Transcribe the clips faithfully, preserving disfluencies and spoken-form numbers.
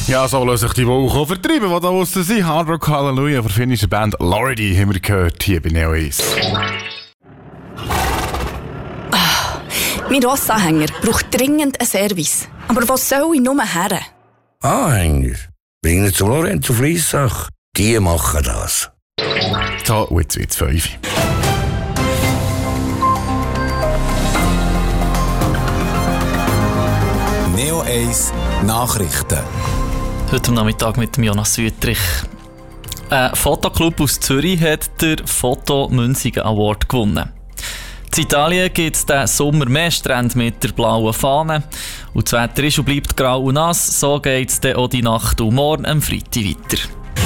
Ja, so lassen sich die Woche auch vertreiben, die da draussen sind. Hard Rock Hallelujah von der finnischen Band Lordi haben wir gehört hier bei Neo eins. Ah, mein Rossanhänger braucht dringend einen Service. Aber wo soll ich nur her? Anhänger? Bring ihn zum Lorenzo Friessach. Die machen das. So, und jetzt wird's fünf. Neo eins Nachrichten. Heute am Nachmittag mit dem Jonas Wüttrich. Ein Fotoclub aus Zürich hat den Foto Münzigen Award gewonnen. In Italien gibt es diesen Sommer mehr Strände mit der blauen Fahne. Und das Wetter ist und bleibt grau und nass. So geht es dann auch die Nacht und morgen am Freitag weiter.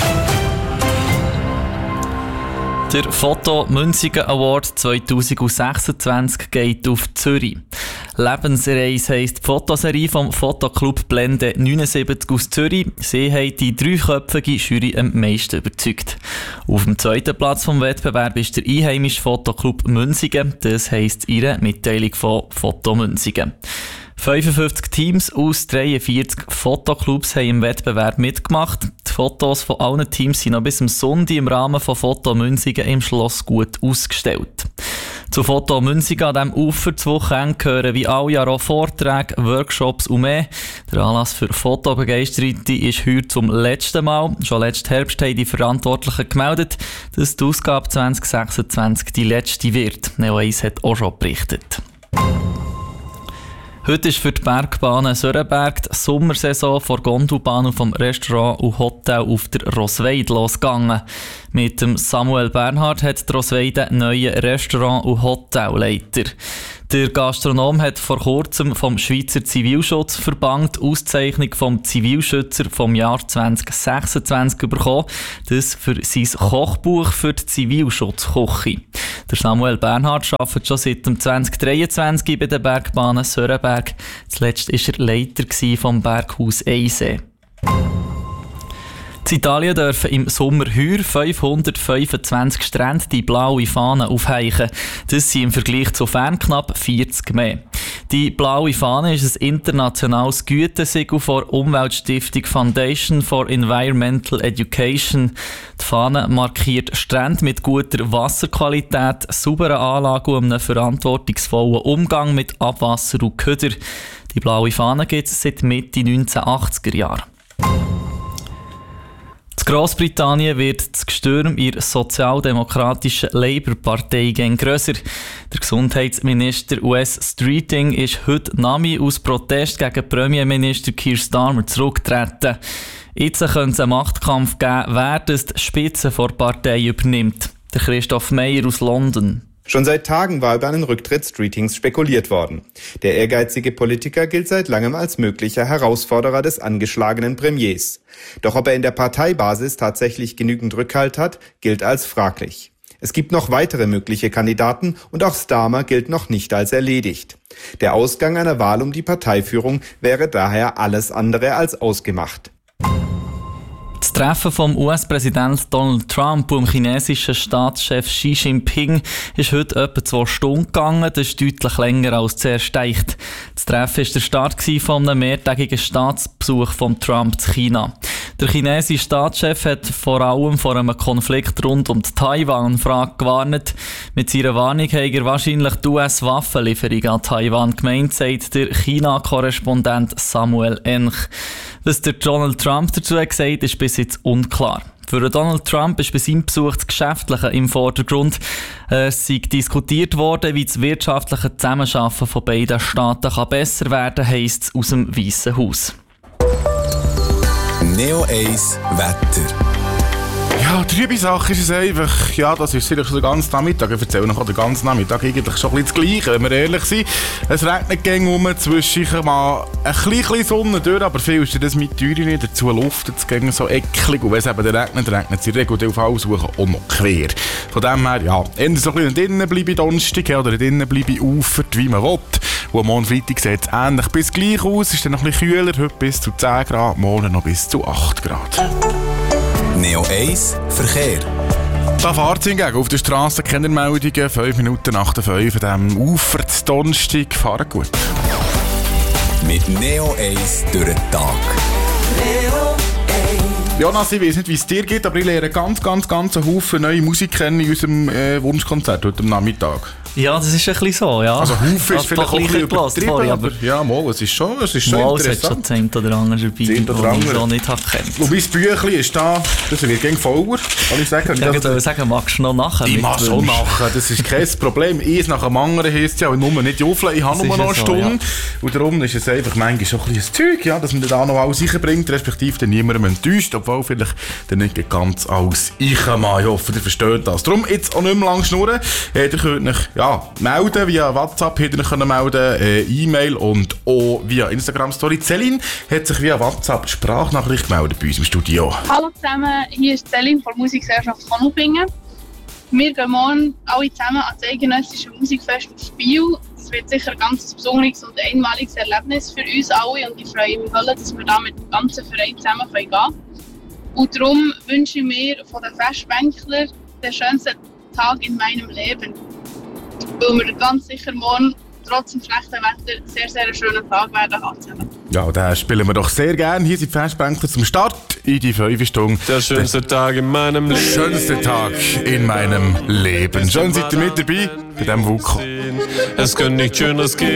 Der Foto Münzigen Award zwanzig sechsundzwanzig geht auf Zürich. Lebensreise heisst die Fotoserie vom Fotoclub Blende neunundsiebzig aus Zürich. Sie haben die dreiköpfige Jury am meisten überzeugt. Auf dem zweiten Platz vom Wettbewerb ist der einheimische Fotoclub Münzigen. Das heisst ihre Mitteilung von Foto Münzigen. fünfundfünfzig Teams aus dreiundvierzig Fotoclubs haben im Wettbewerb mitgemacht. Die Fotos von allen Teams sind noch bis am Sonntag im Rahmen von Foto Münzigen im Schloss gut ausgestellt. Zu Foto Münzigen an diesem Ufer zu Wochenende gehören wie alle Jahre auch Vorträge, Workshops und mehr. Der Anlass für Fotobegeisterte ist heute zum letzten Mal. Schon letzten Herbst haben die Verantwortlichen gemeldet, dass die Ausgabe zwanzig sechsundzwanzig die letzte wird. Neo eins hat auch schon berichtet. Heute ist für die Bergbahnen Sörenberg die Sommersaison vor Gondelbahn und vom Restaurant und Hotel auf der Rosweide losgegangen. Mit dem Samuel Bernhard hat die Rosweide einen neuen Restaurant- und Hotelleiter. Der Gastronom hat vor kurzem vom Schweizer Zivilschutzverband die Auszeichnung vom Zivilschützer vom Jahr zwanzig sechsundzwanzig bekommen. Das für sein Kochbuch für die Zivilschutzküche. Der Samuel Bernhard arbeitet schon seit dem zwanzig dreiundzwanzig bei den Bergbahnen Sörenberg. Zuletzt war er Leiter vom Berghaus Eisee. In Italien dürfen im Sommer heuer fünfhundertfünfundzwanzig Strände die blaue Fahne aufheichen. Das sind im Vergleich zu fern knapp vierzig mehr. Die blaue Fahne ist ein internationales Gütesiegel von der Umweltstiftung Foundation for Environmental Education. Die Fahne markiert Strände mit guter Wasserqualität, sauberen Anlagen und einem verantwortungsvollen Umgang mit Abwasser und Köder. Die blaue Fahne gibt es seit Mitte neunzehnhundertachtziger Jahre. In Grossbritannien wird das Gestürm in der sozialdemokratischen Labour-Partei gegen grösser. Der Gesundheitsminister Wes Streeting ist heute Nami aus Protest gegen Premierminister Keir Starmer zurückgetreten. Jetzt könnte es einen Machtkampf geben, wer das die Spitze der Partei übernimmt. Der Christoph Meyer aus London. Schon seit Tagen war über einen Rücktritt Streetings spekuliert worden. Der ehrgeizige Politiker gilt seit langem als möglicher Herausforderer des angeschlagenen Premiers. Doch ob er in der Parteibasis tatsächlich genügend Rückhalt hat, gilt als fraglich. Es gibt noch weitere mögliche Kandidaten und auch Starmer gilt noch nicht als erledigt. Der Ausgang einer Wahl um die Parteiführung wäre daher alles andere als ausgemacht. Das Treffen vom U S-Präsidenten Donald Trump und dem chinesischen Staatschef Xi Jinping ist heute etwa zwei Stunden gegangen. Das ist deutlich länger als zuerst gedacht. Das Treffen war der Start von einem mehrtägigen Staatsbesuch von Trump in China. Der chinesische Staatschef hat vor allem vor einem Konflikt rund um die Taiwan-Frage gewarnt. Mit seiner Warnung hat er wahrscheinlich die U S-Waffenlieferung an Taiwan gemeint, sagt der China-Korrespondent Samuel Ench. Was der Donald Trump dazu hat gesagt, ist bis jetzt unklar. Für Donald Trump ist bei seinem Besuch das Geschäftliche im Vordergrund. Es sei diskutiert worden, wie das wirtschaftliche Zusammenarbeiten von beiden Staaten kann besser werden kann, heisst es aus dem Weißen Haus. Neo eins Wetter. Ja, trübe Sache ist es einfach. Ja, das ist sicher schon den ganzen Nachmittag. Ich erzähle noch den ganzen Nachmittag eigentlich schon ein bisschen das Gleiche, wenn wir ehrlich sind. Es regnet gegen um, zwischen mal ein bisschen Sonne durch, aber viel ist das mit Türen nicht. Dazu luftet es gegen so eklig. Und wenn es eben regnet, regnet es in der Regel auf alle Suchen auch noch quer. Von dem her, ja, eher so ein bisschen drinnen bleibe Donnerstag oder drinnen bleibe ufert, wie man will. Und am Morgen Freitag sieht es ähnlich bis gleich aus. Es ist dann noch ein bisschen kühler, heute bis zu zehn Grad, morgen noch bis zu acht Grad. Neo eins Verkehr. Da fahrt es hingegen auf der Straße keine Meldungen. fünf Minuten nach der fünf an diesem Ufer Donnerstag. Fahren gut. Mit Neo eins durch den Tag. Neo Jonas, ich weiss nicht, wie es dir geht, aber ich lerne ganz, ganz, ganz einen Haufen neue Musik kennen in unserem äh, Wunschkonzert heute am Nachmittag. Ja, das ist ein bisschen so, ja. Also Haufen ist vielleicht auch ein bisschen übertrieben, vorhin, aber ja, mal, es ist schon, es ist schon mal, es hat schon interessant. zehn oder andere dabei, die ich so nicht habe kennt. Wobei das Büchlein ist da, das wird gegen voller, kann ich sagen. Ich wollte sagen, magst du noch nachher? Ich mag schon nachher, das ist kein Problem. Eins nach dem anderen heisst es ja, und nur nicht juffeln, ich habe nur noch eine so, Stunde. Ja. Und darum ist es einfach manchmal schon ein bisschen ein Zeug, ja, dass man da noch alles reinbringt, respektive dann niemandem enttäuscht, obwohl vielleicht dann nicht ganz alles reinkommt. Ich hoffe, ihr versteht das. Darum jetzt auch nicht mehr lang schnurren. Äh, ihr könnt euch ja, melden via WhatsApp, hätte ihr können melden, äh, E-Mail und auch via Instagram-Story. Celine hat sich via WhatsApp Sprachnachricht gemeldet bei uns im Studio. Hallo zusammen, hier ist Celine von Musikgesellschaft Konolfingen. Wir gehen morgen alle zusammen an das eidgenössische Musikfest auf Biel. Es wird sicher ein ganz besonderes und einmaliges Erlebnis für uns alle und ich freue mich, dass wir da mit dem ganzen Verein zusammen gehen können. Und darum wünsche ich mir von den Festbänklern den schönsten Tag in meinem Leben. Weil wir ganz sicher morgen trotz dem schlechten Wetter sehr, sehr einen schönen Tag werden haben. Ja, den spielen wir doch sehr gerne. Hier sind die Festbänkler zum Start in die fünf Stunden. Der schönste der Tag in meinem Leben. Der schönste Tag in meinem Leben. Schön seid ihr mit dabei bei diesem W U K O. Es könnte nichts Schöneres geben.